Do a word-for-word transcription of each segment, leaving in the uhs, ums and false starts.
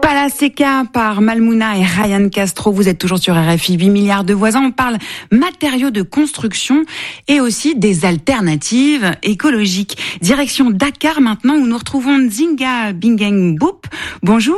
Pala Seca par Malmouna et Ryan Castro. Vous êtes toujours sur R F I, huit milliards de voisins. On parle matériaux de construction et aussi des alternatives écologiques. Direction Dakar maintenant, où nous retrouvons Nzinga Bingeng Boop. Bonjour.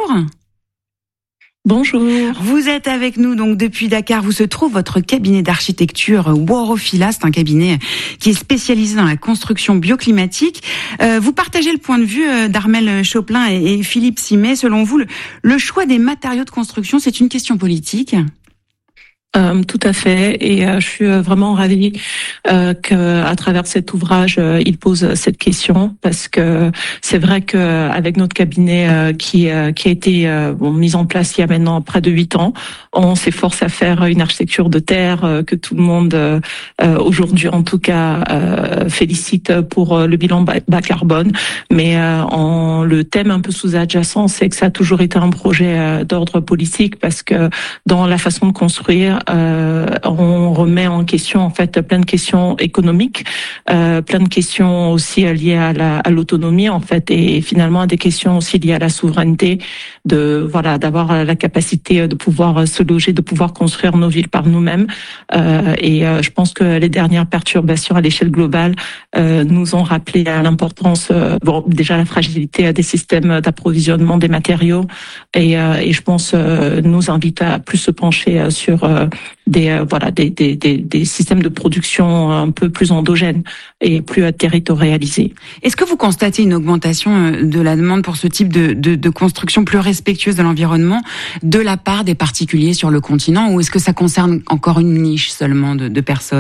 Bonjour. Vous êtes avec nous donc depuis Dakar, où se trouve votre cabinet d'architecture Worofila. C'est un cabinet qui est spécialisé dans la construction bioclimatique. Euh, vous partagez le point de vue d'Armel Choplin et, et Philippe Simet. Selon vous, le, le choix des matériaux de construction, c'est une question politique ? Euh, tout à fait, et euh, je suis vraiment ravie euh, qu'à travers cet ouvrage, euh, il pose cette question, parce que c'est vrai qu'avec notre cabinet euh, qui euh, qui a été euh, bon, mis en place il y a maintenant près de huit ans, on s'efforce à faire une architecture de terre euh, que tout le monde euh, aujourd'hui en tout cas euh, félicite pour le bilan bas, bas carbone, mais euh, en, le thème un peu sous-adjacent, c'est que ça a toujours été un projet euh, d'ordre politique, parce que dans la façon de construire, Euh, on remet en question en fait plein de questions économiques, euh, plein de questions aussi liées à, la, à l'autonomie en fait, et finalement à des questions aussi liées à la souveraineté, de voilà d'avoir la capacité de pouvoir se loger, de pouvoir construire nos villes par nous-mêmes. Euh, et euh, je pense que les dernières perturbations à l'échelle globale euh, nous ont rappelé l'importance, euh, bon déjà la fragilité des systèmes d'approvisionnement des matériaux, et, euh, et je pense euh, nous invite à plus se pencher sur euh, des euh, voilà des, des des des systèmes de production un peu plus endogènes et plus territorialisés. Est-ce que vous constatez une augmentation de la demande pour ce type de de, de construction plus respectueuse de l'environnement de la part des particuliers sur le continent, ou est-ce que ça concerne encore une niche seulement de, de personnes ?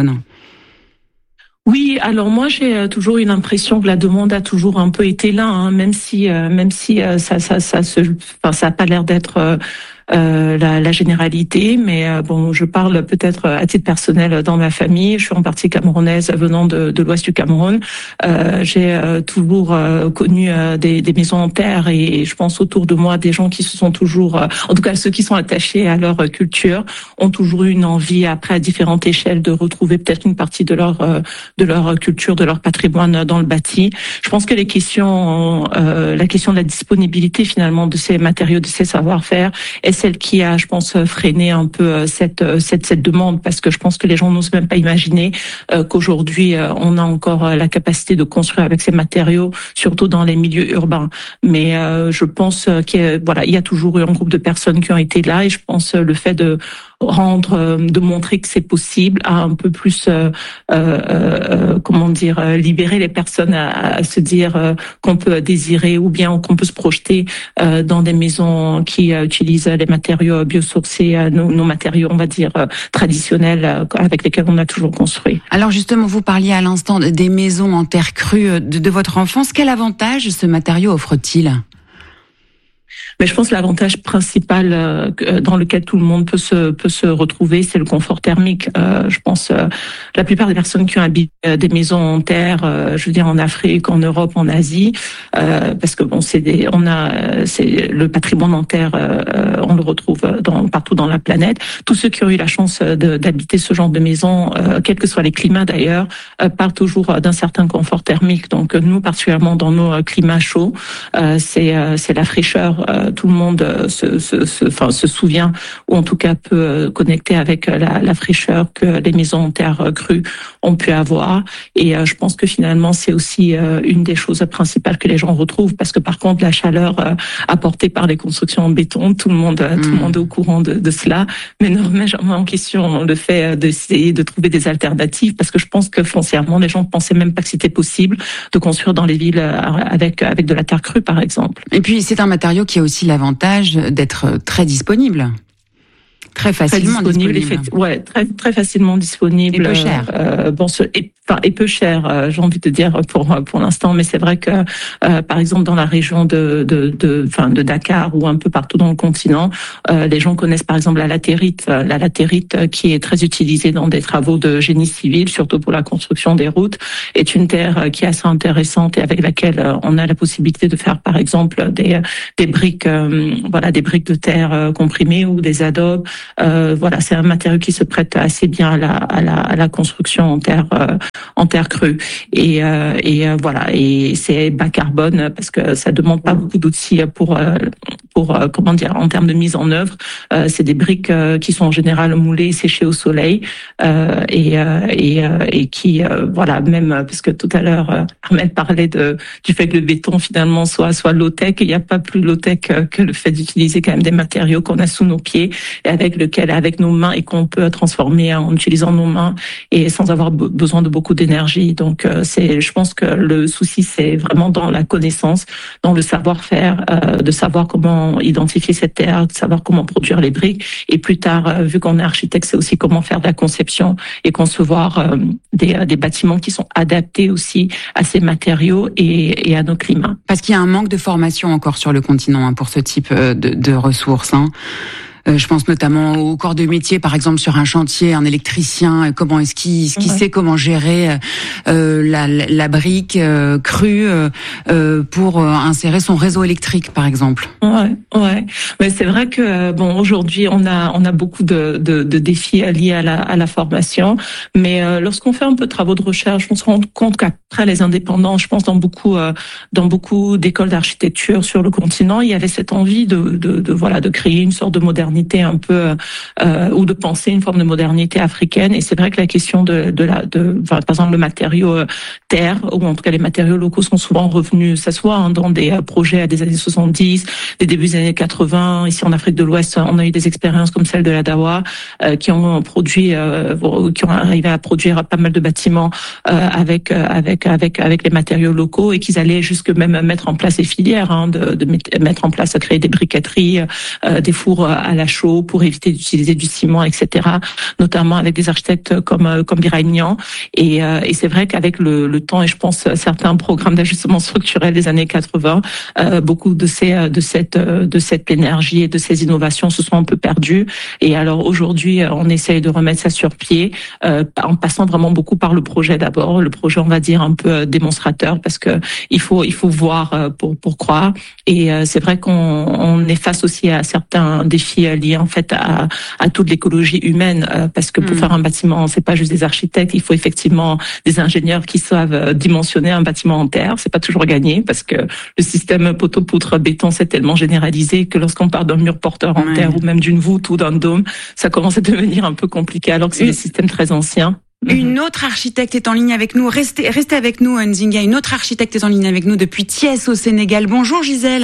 Oui, alors moi j'ai toujours eu l'impression que la demande a toujours un peu été là, hein, même si euh, même si euh, ça ça ça se, enfin ça a pas l'air d'être euh, Euh, la, la généralité, mais euh, bon, je parle peut-être à titre personnel dans ma famille. Je suis en partie camerounaise venant de, de l'ouest du Cameroun. Euh, j'ai euh, toujours euh, connu euh, des, des maisons en terre, et je pense autour de moi des gens qui se sont toujours, euh, en tout cas ceux qui sont attachés à leur culture, ont toujours eu une envie après à différentes échelles de retrouver peut-être une partie de leur euh, de leur culture, de leur patrimoine dans le bâti. Je pense que les questions, euh, la question de la disponibilité finalement de ces matériaux, de ces savoir-faire, est celle qui a, je pense, freiné un peu cette cette cette demande, parce que je pense que les gens n'osent même pas imaginer euh, qu'aujourd'hui euh, on a encore la capacité de construire avec ces matériaux, surtout dans les milieux urbains. Mais euh, je pense qu'il y a, voilà, il y a toujours eu un groupe de personnes qui ont été là, et je pense le fait de rendre, de montrer que c'est possible, à un peu plus, euh, euh, comment dire, libérer les personnes à, à se dire euh, qu'on peut désirer, ou bien qu'on peut se projeter euh, dans des maisons qui euh, utilisent les matériaux biosourcés, euh, nos, nos matériaux, on va dire, euh, traditionnels euh, avec lesquels on a toujours construit. Alors justement, vous parliez à l'instant des maisons en terre crue de, de votre enfance. Quel avantage ce matériau offre-t-il ? Mais je pense que l'avantage principal euh, dans lequel tout le monde peut se peut se retrouver, c'est le confort thermique. Euh, je pense euh, la plupart des personnes qui ont habité euh, des maisons en terre, euh, je veux dire en Afrique, en Europe, en Asie, euh, parce que bon, c'est des, on a, c'est le patrimoine en terre, euh, on le retrouve dans, partout dans la planète. Tous ceux qui ont eu la chance de, d'habiter ce genre de maison, euh, quels que soient les climats d'ailleurs, euh, parlent toujours d'un certain confort thermique. Donc nous, particulièrement dans nos climats chauds, euh, c'est euh, c'est la fraîcheur. Euh, tout le monde se, se, se, enfin, se souvient, ou en tout cas peut connecter avec la, la fraîcheur que les maisons en terre crue ont pu avoir. Et euh, je pense que finalement, c'est aussi euh, une des choses principales que les gens retrouvent, parce que par contre, la chaleur euh, apportée par les constructions en béton, tout le monde, mmh. tout le monde est au courant de, de cela, mais ne remet jamais en question le fait d'essayer de trouver des alternatives, parce que je pense que foncièrement, les gens ne pensaient même pas que c'était possible de construire dans les villes avec avec de la terre crue, par exemple. Et puis, c'est un matériau qui a aussi l'avantage d'être très disponible. Très facilement très disponible. disponible. Ouais, très très facilement disponible. Et peu cher. Euh, bon, ce, et, enfin, et peu cher, euh, j'ai envie de dire pour pour l'instant. Mais c'est vrai que, euh, par exemple, dans la région de de de, enfin, de Dakar, ou un peu partout dans le continent, euh, les gens connaissent par exemple la latérite, la latérite qui est très utilisée dans des travaux de génie civil, surtout pour la construction des routes, est une terre qui est assez intéressante et avec laquelle on a la possibilité de faire, par exemple, des des briques, euh, voilà, des briques de terre comprimées ou des adobes. Euh, voilà, c'est un matériau qui se prête assez bien à la, à la, à la construction en terre, euh, en terre crue. Et, euh, et euh, voilà, et c'est bas carbone parce que ça demande pas beaucoup d'outils pour, euh, pour euh, comment dire, en termes de mise en œuvre. Euh, c'est des briques euh, qui sont en général moulées et séchées au soleil euh, et, euh, et, euh, et qui, euh, voilà, même parce que tout à l'heure, euh, Ahmed parlait de, du fait que le béton finalement soit soit low-tech. Il n'y a pas plus low-tech que le fait d'utiliser quand même des matériaux qu'on a sous nos pieds et avec lequel, avec nos mains et qu'on peut transformer en utilisant nos mains et sans avoir be- besoin de beaucoup d'énergie. Donc, euh, c'est, je pense que le souci, c'est vraiment dans la connaissance, dans le savoir-faire, euh, de savoir comment identifier cette terre, de savoir comment produire les briques. Et plus tard, euh, vu qu'on est architecte, c'est aussi comment faire de la conception et concevoir euh, des, des bâtiments qui sont adaptés aussi à ces matériaux et, et à nos climats. Parce qu'il y a un manque de formation encore sur le continent hein, pour ce type de, de ressources. Hein. Euh, je pense notamment au corps de métier, par exemple sur un chantier, un électricien, comment est-ce qu'il, qu'il ouais. sait comment gérer euh, la, la brique euh, crue euh, pour euh, insérer son réseau électrique, par exemple. Ouais, ouais. Mais c'est vrai que bon, aujourd'hui, on a on a beaucoup de, de, de défis liés à la à la formation, mais euh, lorsqu'on fait un peu de travaux de recherche, on se rend compte qu'après les indépendants, je pense dans beaucoup euh, dans beaucoup d'écoles d'architecture sur le continent, il y avait cette envie de de, de voilà de créer une sorte de modernité un peu euh, ou de penser une forme de modernité africaine. Et c'est vrai que la question de, de la de enfin, par exemple le matériau euh, terre ou en tout cas les matériaux locaux sont souvent revenus, ça soit hein, dans des euh, projets des années soixante-dix, des débuts des années quatre-vingts. Ici en Afrique de l'Ouest, on a eu des expériences comme celle de la Dawa euh, qui ont produit euh, qui ont arrivé à produire pas mal de bâtiments euh, avec avec avec avec les matériaux locaux et qu'ils allaient jusque même mettre en place des filières hein, de, de mettre en place à créer des briqueteries, euh, des fours à la chaud pour éviter d'utiliser du ciment, et cetera. Notamment avec des architectes comme comme Birahim. Et, euh, et c'est vrai qu'avec le, le temps et je pense certains programmes d'ajustement structurel des années quatre-vingts, euh, beaucoup de ces de cette de cette énergie et de ces innovations se sont un peu perdues. Et alors aujourd'hui, on essaye de remettre ça sur pied euh, en passant vraiment beaucoup par le projet d'abord, le projet on va dire un peu démonstrateur parce que il faut il faut voir pour pour croire. Et euh, c'est vrai qu'on on est face aussi à certains défis lié en fait à, à toute l'écologie humaine euh, parce que pour mmh. faire un bâtiment, c'est pas juste des architectes, il faut effectivement des ingénieurs qui savent dimensionner un bâtiment en terre. C'est pas toujours gagné parce que le système poteau-poutre béton c'est tellement généralisé que lorsqu'on part d'un mur porteur en mmh. terre ou même d'une voûte ou d'un dôme, ça commence à devenir un peu compliqué alors que c'est mmh. des systèmes très anciens. Une autre architecte est en ligne avec nous. Restez, restez avec nous, Nzinga. Une autre architecte est en ligne avec nous depuis Thiès au Sénégal. Bonjour Gisèle.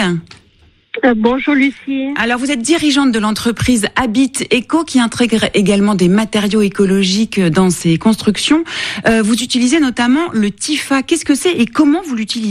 Euh, bonjour Lucie. Alors vous êtes dirigeante de l'entreprise Habit Eco qui intègre également des matériaux écologiques dans ses constructions. Euh, vous utilisez notamment le T I F A. Qu'est-ce que c'est et comment vous l'utilisez ?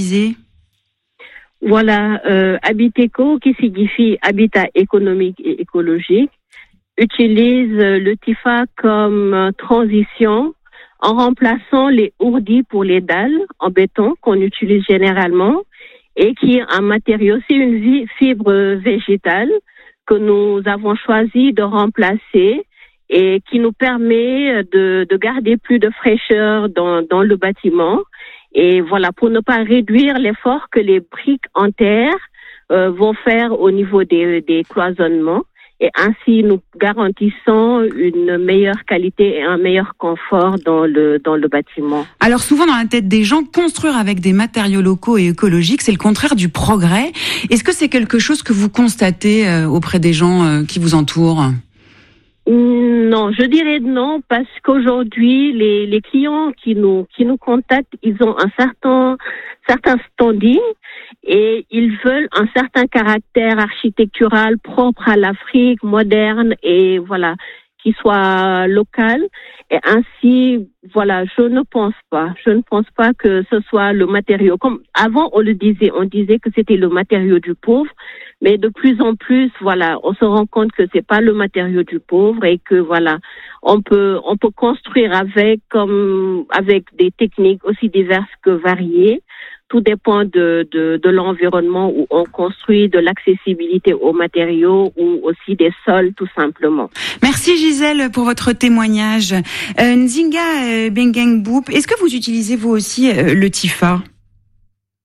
Voilà, euh, Habit Eco qui signifie habitat économique et écologique utilise le T I F A comme transition en remplaçant les ourdis pour les dalles en béton qu'on utilise généralement. Et qui est un matériau, c'est une fibre végétale que nous avons choisi de remplacer et qui nous permet de, de garder plus de fraîcheur dans, dans le bâtiment. Et voilà, pour ne pas réduire l'effort que les briques en terre euh, vont faire au niveau des, des cloisonnements. Et ainsi, nous garantissons une meilleure qualité et un meilleur confort dans le dans le bâtiment. Alors souvent dans la tête des gens, construire avec des matériaux locaux et écologiques, c'est le contraire du progrès. Est-ce que c'est quelque chose que vous constatez auprès des gens qui vous entourent ? Non, je dirais non parce qu'aujourd'hui les les clients qui nous qui nous contactent, ils ont un certain certain standing et ils veulent un certain caractère architectural propre à l'Afrique, moderne et voilà, qui soit local. Et ainsi, voilà, je ne pense pas, je ne pense pas que ce soit le matériau. Comme avant, on le disait, on disait que c'était le matériau du pauvre, mais de plus en plus, voilà, on se rend compte que c'est pas le matériau du pauvre et que voilà, on peut, on peut construire avec, comme, avec des techniques aussi diverses que variées. Tout dépend de, de, de l'environnement où on construit, de l'accessibilité aux matériaux ou aussi des sols, tout simplement. Merci Gisèle pour votre témoignage. Euh, Nzinga euh, Bengeng Boop, est-ce que vous utilisez vous aussi euh, le T I F A ?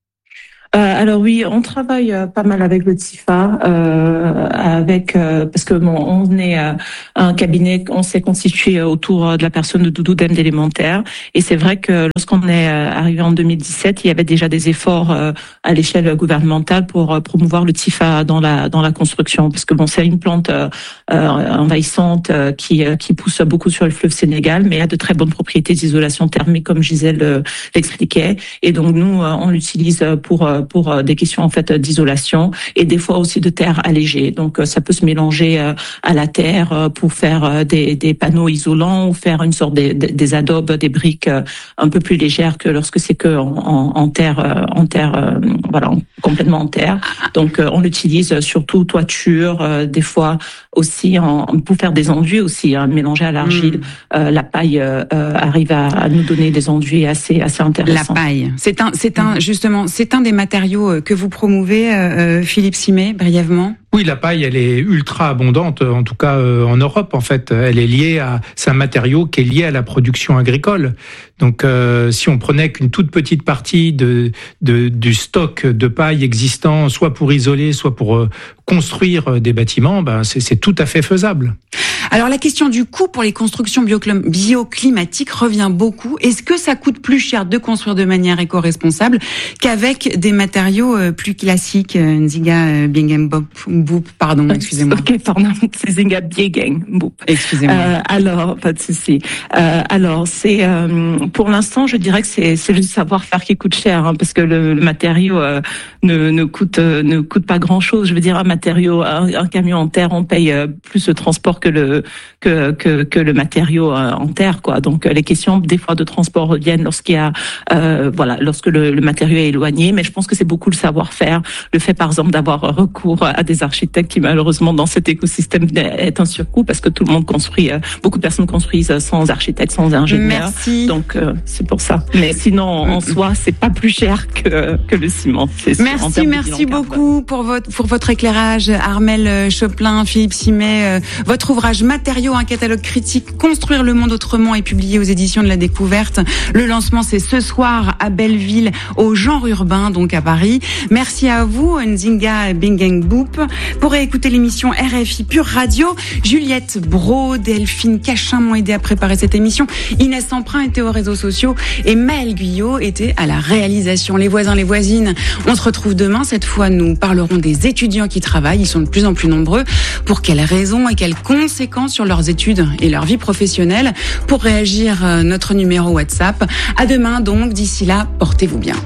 Euh, alors oui, on travaille euh, pas mal avec le TIFA, euh, avec euh, parce que bon, on est euh, un cabinet, on s'est constitué autour de la personne de Doudou Dème d'élémentaire, et c'est vrai que lorsqu'on est euh, arrivé en deux mille dix-sept, il y avait déjà des efforts euh, à l'échelle gouvernementale pour euh, promouvoir le TIFA dans la dans la construction, parce que bon, c'est une plante euh, euh, envahissante euh, qui euh, qui pousse beaucoup sur le fleuve Sénégal, mais a de très bonnes propriétés d'isolation thermique, comme Gisèle euh, l'expliquait, et donc nous euh, on l'utilise pour euh, pour des questions en fait d'isolation et des fois aussi de terre allégée. Donc ça peut se mélanger à la terre pour faire des, des panneaux isolants ou faire une sorte de, de, des adobes, des briques un peu plus légères que lorsque c'est que en, en, en terre, en terre, voilà, complètement en terre. Donc on l'utilise surtout toiture, des fois aussi en, pour faire des enduits aussi, hein, mélanger à l'argile. Mmh. Euh, la paille euh, arrive à, à nous donner des enduits assez assez intéressants. La paille, c'est un, c'est un, justement, c'est un des matériaux que vous promouvez, euh, Philippe Simet, brièvement. Oui, la paille, elle est ultra abondante, en tout cas euh, en Europe, en fait. Elle est liée à, c'est un matériau qui est lié à la production agricole. Donc, euh, si on prenait qu'une toute petite partie de, de du stock de paille existant, soit pour isoler, soit pour euh, construire des bâtiments, ben c'est, c'est tout à fait faisable. Alors, la question du coût pour les constructions bioclimatiques revient beaucoup. Est-ce que ça coûte plus cher de construire de manière éco-responsable qu'avec des matériaux plus classiques, Nzinga Bingham Boop, pardon, excusez-moi. Ok, pardon, c'est Nzinga Bingham Boop. Excusez-moi. Euh, alors, pas de souci. Euh, alors, c'est euh, pour l'instant, je dirais que c'est, c'est le savoir-faire qui coûte cher, hein, parce que le, le matériau euh, ne, ne coûte euh, ne coûte pas grand-chose. Je veux dire, un matériau, un, un camion en terre, on paye euh, plus le transport que le que que, que le matériau euh, en terre, quoi. Donc, euh, les questions des fois de transport reviennent lorsqu'il y a euh, voilà, lorsque le, le matériau est éloigné. Mais je pense que c'est beaucoup le savoir-faire, le fait par exemple d'avoir recours à des architectes qui malheureusement dans cet écosystème est un surcoût parce que tout le monde construit, euh, beaucoup de personnes construisent sans architecte, sans ingénieur. Merci. Donc euh, c'est pour ça. Mais sinon en soi c'est pas plus cher que que le ciment. C'est merci, merci beaucoup pour votre pour votre éclairage, Armelle Choplin, Philippe Simet. Euh, votre ouvrage Matériaux, un catalogue critique, Construire le monde autrement est publié aux éditions de la Découverte. Le lancement c'est ce soir à Belleville, au Genre Urbain, donc à Paris. Merci à vous, Nzinga Bingham Boop. Pour écouter l'émission R F I Pure Radio, Juliette Brault, Delphine Cachin m'ont aidé à préparer cette émission. Inès Emprunt était aux réseaux sociaux et Maëlle Guyot était à la réalisation. Les voisins, les voisines, on se retrouve demain. Cette fois, nous parlerons des étudiants qui travaillent. Ils sont de plus en plus nombreux. Pour quelles raisons et quelles conséquences sur leurs études et leur vie professionnelle? Pour réagir, notre numéro WhatsApp. À demain donc. D'ici là, portez-vous bien.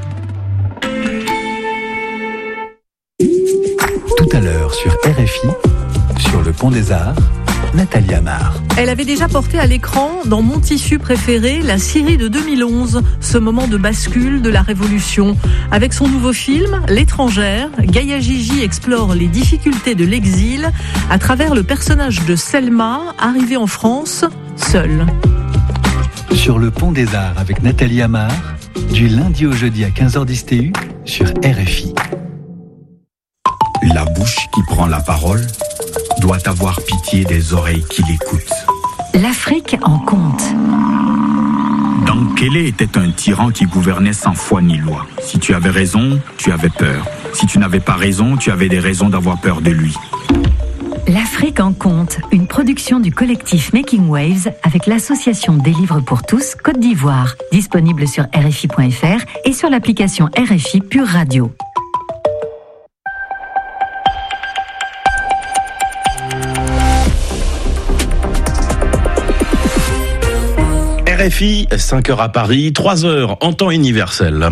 Tout à l'heure sur R F I, sur le Pont des Arts, Nathalie Amar. Elle avait déjà porté à l'écran, dans Mon tissu préféré, la Syrie de deux mille onze, ce moment de bascule de la Révolution. Avec son nouveau film, L'étrangère, Gaïa Gigi explore les difficultés de l'exil à travers le personnage de Selma, arrivée en France, seule. Sur le Pont des Arts avec Nathalie Amar, du lundi au jeudi à quinze heures dix T U, sur R F I. La bouche qui prend la parole doit avoir pitié des oreilles qui l'écoutent. L'Afrique en compte. Dankele était un tyran qui gouvernait sans foi ni loi. Si tu avais raison, tu avais peur. Si tu n'avais pas raison, tu avais des raisons d'avoir peur de lui. L'Afrique en compte, une production du collectif Making Waves avec l'association des livres pour tous Côte d'Ivoire, disponible sur R F I point F R et sur l'application R F I Pure Radio. R F I, cinq heures à Paris, trois heures en temps universel.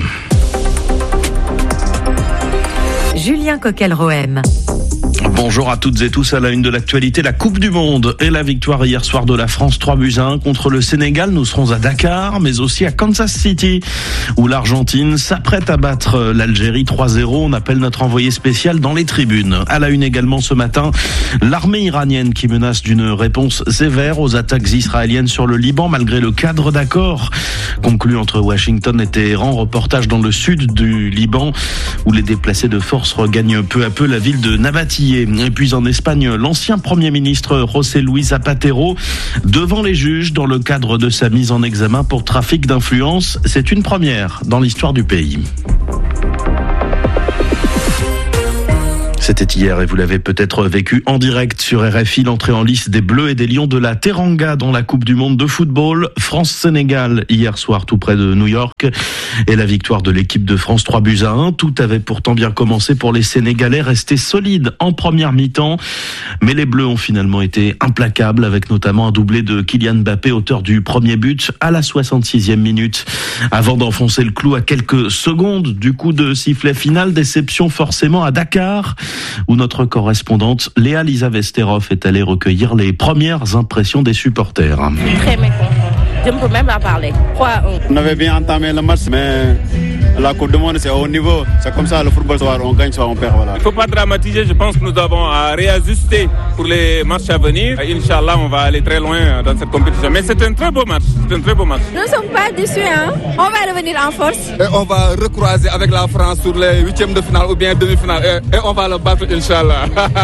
Julien Coquel-Rohem. Bonjour à toutes et tous. À la une de l'actualité, la Coupe du Monde et la victoire hier soir de la France trois buts à un contre le Sénégal. Nous serons à Dakar, mais aussi à Kansas City, où l'Argentine s'apprête à battre l'Algérie trois zéro. On appelle notre envoyé spécial dans les tribunes. À la une également ce matin, l'armée iranienne qui menace d'une réponse sévère aux attaques israéliennes sur le Liban, malgré le cadre d'accord conclu entre Washington et Téhéran. Reportage dans le sud du Liban, où les déplacés de force regagnent peu à peu la ville de Nabatiyé. Et puis en Espagne, l'ancien Premier ministre José Luis Zapatero devant les juges dans le cadre de sa mise en examen pour trafic d'influence. C'est une première dans l'histoire du pays. C'était hier et vous l'avez peut-être vécu en direct sur R F I, l'entrée en lice des Bleus et des Lions de la Teranga dans la Coupe du Monde de football. France-Sénégal hier soir tout près de New York et la victoire de l'équipe de France trois buts à un. Tout avait pourtant bien commencé pour les Sénégalais, restés solides en première mi-temps. Mais les Bleus ont finalement été implacables avec notamment un doublé de Kylian Mbappé, auteur du premier but à la soixante-sixième minute. Avant d'enfoncer le clou à quelques secondes du coup de sifflet final, déception forcément à Dakar, où notre correspondante Léa Lisa Vesterov est allée recueillir les premières impressions des supporters. Très mécontent. Je ne peux même pas parler. trois à un. On avait bien entamé le match, mais la Coupe du Monde, c'est au niveau. C'est comme ça, le football, soit on gagne, soit on perd. Voilà. Il ne faut pas dramatiser. Je pense que nous avons à réajuster pour les matchs à venir. Inch'Allah, on va aller très loin dans cette compétition. Mais c'est un très beau match. C'est un très beau match. Nous ne sommes pas déçus. Hein? On va revenir en force. Et on va recroiser avec la France sur les huitièmes de finale ou bien demi-finale. Et, et on va le battre, Inch'Allah.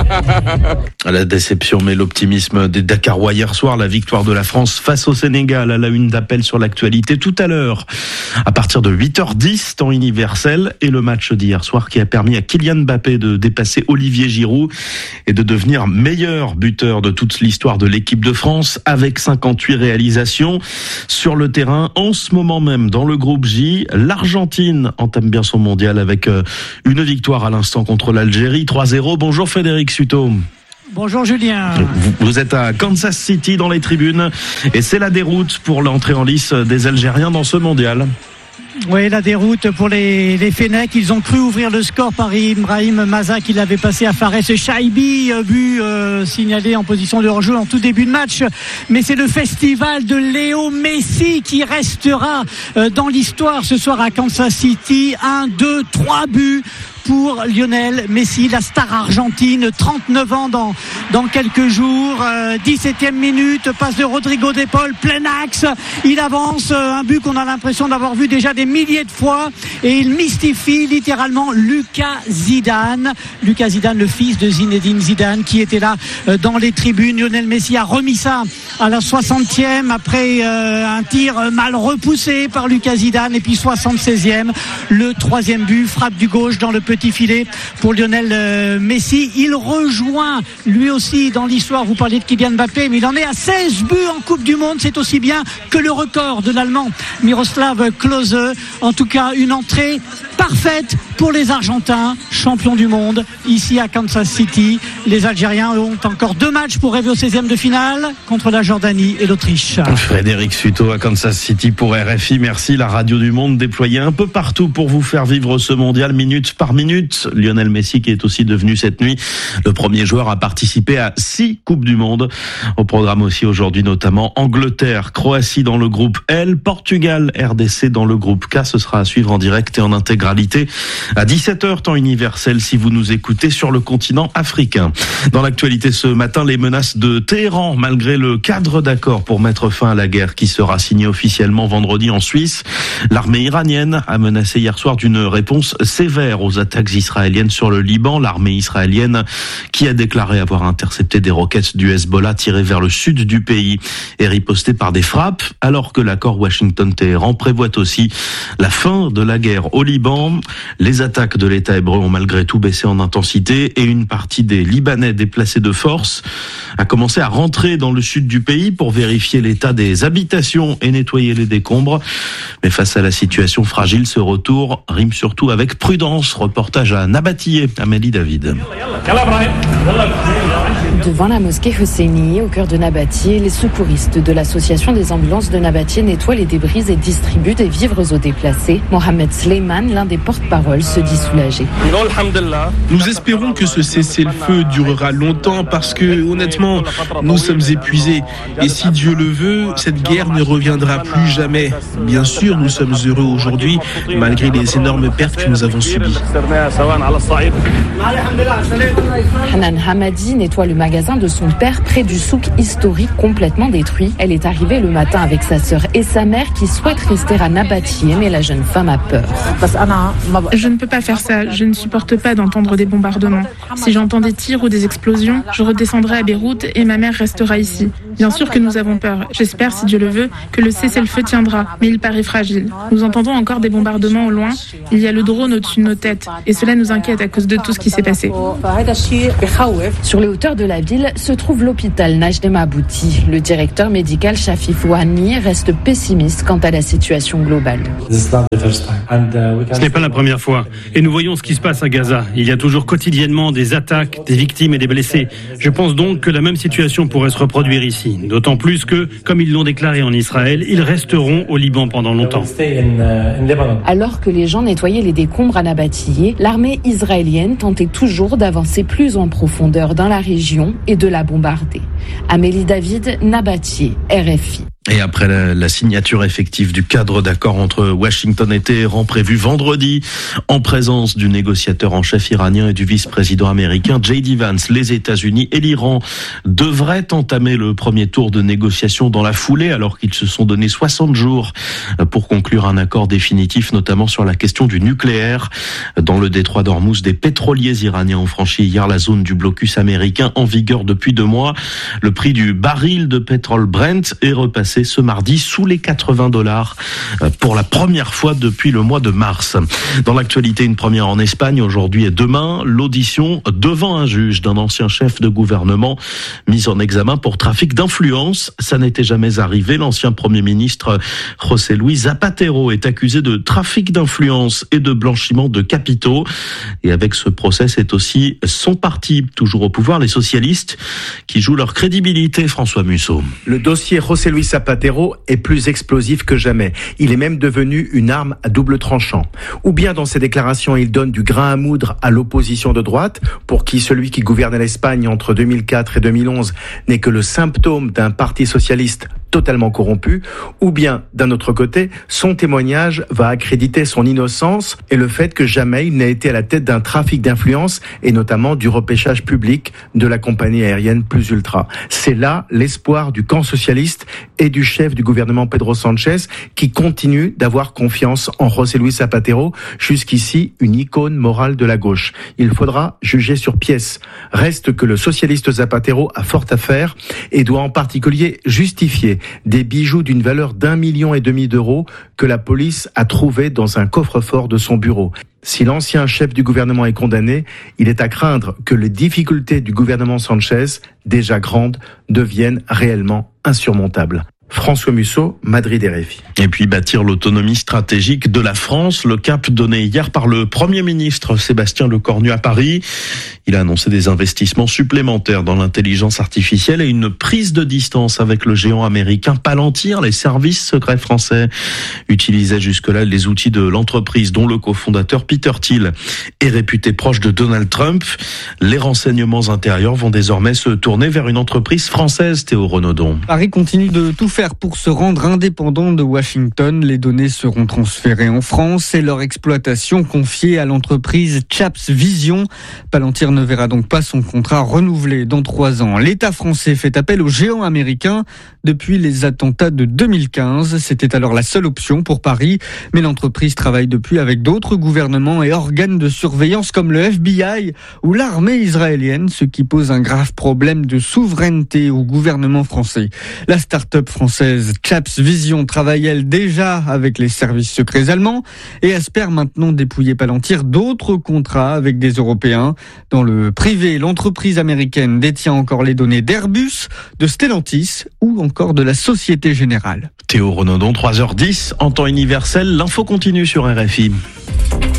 La déception, mais l'optimisme des Dakarois hier soir. La victoire de la France face au Sénégal à la une d'Appel sur l'actualité tout à l'heure. À partir de huit heures dix, temps universel, et le match d'hier soir qui a permis à Kylian Mbappé de dépasser Olivier Giroud et de devenir meilleur buteur de toute l'histoire de l'équipe de France avec cinquante-huit réalisations sur le terrain. En ce moment même, dans le groupe J, l'Argentine entame bien son mondial avec une victoire à l'instant contre l'Algérie, trois zéro. Bonjour Frédéric Suto. Bonjour Julien. Vous êtes à Kansas City dans les tribunes et c'est la déroute pour l'entrée en lice des Algériens dans ce mondial. Oui, la déroute pour les, les Fennecs. Ils ont cru ouvrir le score par Ibrahim Maza qui l'avait passé à Fares Chaibi, but euh, signalé en position de hors-jeu en tout début de match. Mais c'est le festival de Léo Messi qui restera euh, dans l'histoire ce soir à Kansas City. Un, deux, trois buts pour Lionel Messi, la star argentine, trente-neuf ans dans, dans quelques jours. euh, dix-septième minute, passe de Rodrigo de Paul, plein axe, il avance, euh, un but qu'on a l'impression d'avoir vu déjà des milliers de fois, et il mystifie littéralement Lucas Zidane. Lucas Zidane, le fils de Zinedine Zidane, qui était là euh, dans les tribunes. Lionel Messi a remis ça à la soixantième après euh, un tir mal repoussé par Lucas Zidane, et puis soixante-seizième, le troisième but, frappe du gauche dans le petit petit filet pour Lionel euh, Messi. Il rejoint lui aussi dans l'histoire, vous parliez de Kylian Mbappé, mais il en est à seize buts en Coupe du Monde. C'est aussi bien que le record de l'Allemand Miroslav Klose. En tout cas, une entrée parfaite pour les Argentins, champions du monde, ici à Kansas City. Les Algériens ont encore deux matchs pour rêver au seizième de finale contre la Jordanie et l'Autriche. Frédéric Suto à Kansas City pour R F I. Merci, la radio du monde déployée un peu partout pour vous faire vivre ce mondial minute par minute. Lionel Messi qui est aussi devenu cette nuit le premier joueur à participer à six Coupes du Monde. Au programme aussi aujourd'hui notamment Angleterre, Croatie dans le groupe L, Portugal, R D C dans le groupe K. Ce sera à suivre en direct et en intégralité à dix-sept heures temps universel si vous nous écoutez sur le continent africain. Dans l'actualité ce matin, les menaces de Téhéran malgré le cadre d'accord pour mettre fin à la guerre qui sera signé officiellement vendredi en Suisse. L'armée iranienne a menacé hier soir d'une réponse sévère aux attaques israéliennes sur le Liban. L'armée israélienne qui a déclaré avoir intercepté des roquettes du Hezbollah tirées vers le sud du pays et ripostées par des frappes, alors que l'accord Washington-Téhéran prévoit aussi la fin de la guerre au Liban. Les attaques de l'État hébreu ont malgré tout baissé en intensité et une partie des Libanais déplacés de force a commencé à rentrer dans le sud du pays pour vérifier l'état des habitations et nettoyer les décombres. Mais face à la situation fragile, ce retour rime surtout avec prudence. Reportage à Nabatillé, Amélie David. Devant la mosquée Hosseini, au cœur de Nabatillé, les secouristes de l'association des ambulances de Nabatillé nettoient les débris et distribuent des vivres aux déplacés. Mohamed Sleiman, l'un des porte-parole, se dit soulagé. Nous espérons que ce cessez-le-feu durera longtemps parce que, honnêtement, nous sommes épuisés. Et si Dieu le veut, cette guerre ne reviendra plus jamais. Bien sûr, nous sommes heureux aujourd'hui, malgré les énormes pertes que nous avons subies. Hanan Hamadi nettoie le magasin de son père près du souk historique complètement détruit. Elle est arrivée le matin avec sa sœur et sa mère qui souhaitent rester à Nabatillé, mais la jeune femme a peur. Je ne peux pas faire ça, je ne supporte pas d'entendre des bombardements. Si j'entends des tirs ou des explosions, je redescendrai à Beyrouth et ma mère restera ici. Bien sûr que nous avons peur. J'espère, si Dieu le veut, que le cessez-le-feu tiendra, mais il paraît fragile. Nous entendons encore des bombardements au loin. Il y a le drone au-dessus de nos têtes et cela nous inquiète à cause de tout ce qui s'est passé. Sur les hauteurs de la ville se trouve l'hôpital Najd Mabouti. Le directeur médical Shafi Fouhani reste pessimiste quant à la situation globale. Ce n'est pas la première fois. Et nous voyons ce qui se passe à Gaza. Il y a toujours quotidiennement des attaques, des victimes et des blessés. Je pense donc que la même situation pourrait se reproduire ici. D'autant plus que, comme ils l'ont déclaré en Israël, ils resteront au Liban pendant longtemps. Alors que les gens nettoyaient les décombres à Nabatillé, l'armée israélienne tentait toujours d'avancer plus en profondeur dans la région et de la bombarder. Amélie David, Nabatillé, R F I. Et après la, la signature effective du cadre d'accord entre Washington et Téhéran prévu vendredi, en présence du négociateur en chef iranien et du vice-président américain J D Vance, les États-Unis et l'Iran devraient entamer le premier tour de négociation dans la foulée, alors qu'ils se sont donné soixante jours pour conclure un accord définitif, notamment sur la question du nucléaire. Dans le détroit d'Ormuz, des pétroliers iraniens ont franchi hier la zone du blocus américain en vigueur depuis deux mois. Le prix du baril de pétrole Brent est repassé ce mardi sous les quatre-vingts dollars pour la première fois depuis le mois de mars. Dans l'actualité, une première en Espagne aujourd'hui et demain, l'audition devant un juge d'un ancien chef de gouvernement mis en examen pour trafic d'influence. Ça n'était jamais arrivé. L'ancien Premier ministre José Luis Zapatero est accusé de trafic d'influence et de blanchiment de capitaux. Et avec ce procès, c'est aussi son parti, toujours au pouvoir, les socialistes, qui jouent leur crédibilité. François Musso. Le dossier José Luis Zapatero est plus explosif que jamais. Il est même devenu une arme à double tranchant. Ou bien dans ses déclarations, il donne du grain à moudre à l'opposition de droite, pour qui celui qui gouvernait l'Espagne entre deux mille quatre et deux mille onze n'est que le symptôme d'un parti socialiste totalement corrompu, ou bien, d'un autre côté, son témoignage va accréditer son innocence et le fait que jamais il n'a été à la tête d'un trafic d'influence et notamment du repêchage public de la compagnie aérienne Plus Ultra. C'est là l'espoir du camp socialiste et du chef du gouvernement Pedro Sanchez qui continue d'avoir confiance en José Luis Zapatero, jusqu'ici une icône morale de la gauche. Il faudra juger sur pièce. Reste que le socialiste Zapatero a fort à faire et doit en particulier justifier des bijoux d'une valeur d'un million et demi d'euros que la police a trouvés dans un coffre-fort de son bureau. Si l'ancien chef du gouvernement est condamné, il est à craindre que les difficultés du gouvernement Sanchez, déjà grandes, deviennent réellement insurmontables. François Musso, Madrid R F I. Et puis bâtir l'autonomie stratégique de la France, le cap donné hier par le Premier ministre Sébastien Lecornu à Paris. Il a annoncé des investissements supplémentaires dans l'intelligence artificielle et une prise de distance avec le géant américain Palantir. Les services secrets français utilisaient jusque-là les outils de l'entreprise dont le cofondateur Peter Thiel est réputé proche de Donald Trump. Les renseignements intérieurs vont désormais se tourner vers une entreprise française, Théo Renaudon. Paris continue de tout faire pour se rendre indépendant de Washington. Les données seront transférées en France et leur exploitation confiée à l'entreprise Chaps Vision. Palantir ne verra donc pas son contrat renouvelé dans trois ans. L'État français fait appel aux géants américains depuis les attentats de deux mille quinze. C'était alors la seule option pour Paris. Mais l'entreprise travaille depuis avec d'autres gouvernements et organes de surveillance comme le F B I ou l'armée israélienne, ce qui pose un grave problème de souveraineté au gouvernement français. La start-up française Chaps Vision travaille elle déjà avec les services secrets allemands et espère maintenant dépouiller Palantir d'autres contrats avec des Européens. Dans le privé, l'entreprise américaine détient encore les données d'Airbus, de Stellantis ou encore de la Société Générale. Théo Renaudon, trois heures dix, en temps universel, l'info continue sur R F I.